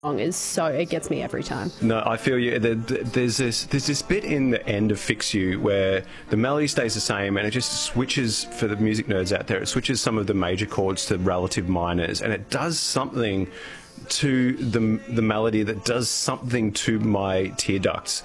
song is so, it gets me every time. No, I feel you. There's this bit in the end of Fix You where the melody stays the same and it just switches, for the music nerds out there, it switches some of the major chords to relative minors, and it does something to the melody that does something to my tear ducts.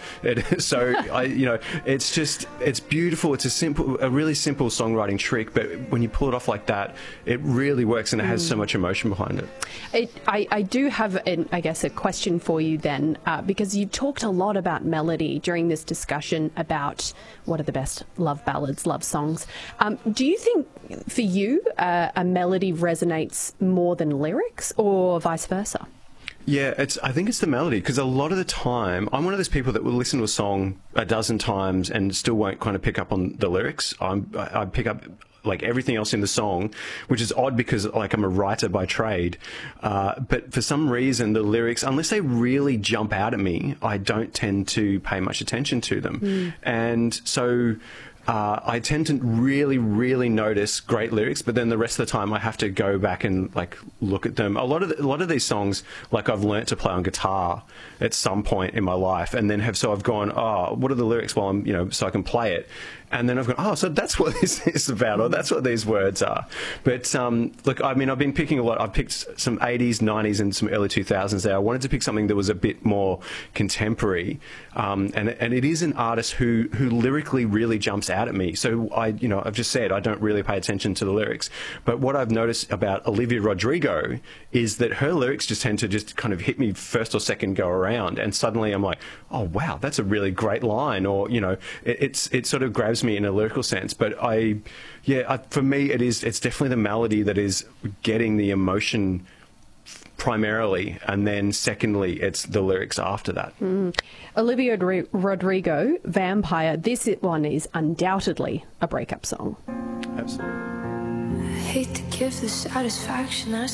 It's beautiful. It's a really simple songwriting trick, but when you pull it off like that, it really works, and it has so much emotion behind it. I do have, a question for you then, because you've talked a lot about melody during this discussion about what are the best love ballads, love songs. Do you think, for you, a melody resonates more than lyrics, or vice versa? Yeah, I think it's the melody, because a lot of the time, I'm one of those people that will listen to a song a dozen times and still won't kind of pick up on the lyrics. I pick up like everything else in the song, which is odd because like I'm a writer by trade. But for some reason, the lyrics, unless they really jump out at me, I don't tend to pay much attention to them. And so I tend to really, really notice great lyrics, but then the rest of the time I have to go back and like look at them. A lot of these songs, like I've learnt to play on guitar at some point in my life, and then I've gone, oh, what are the lyrics while I'm, so I can play it. And then I've gone, oh, so that's what this is about, or that's what these words are. But look, I mean, I've been picking a lot. I've picked some 80s, 90s, and some early 2000s there. I wanted to pick something that was a bit more contemporary, and it is an artist who lyrically really jumps out at me. So I've just said I don't really pay attention to the lyrics. But what I've noticed about Olivia Rodrigo is that her lyrics just tend to just kind of hit me first or second go around, and suddenly I'm like, oh wow, that's a really great line, or it sort of grabs me in a lyrical sense. But for me, it's definitely the melody that is getting the emotion primarily, and then secondly, it's the lyrics after that. Olivia Rodrigo, Vampire. This one is undoubtedly a breakup song. Absolutely. I hate to give the satisfaction as